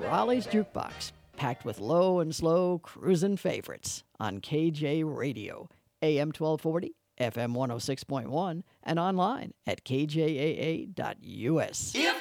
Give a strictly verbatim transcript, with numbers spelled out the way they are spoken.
Raleigh's Jukebox, packed with low and slow cruisin' favorites on K J Radio, A M twelve forty, F M one oh six point one, and online at k j a a dot u s.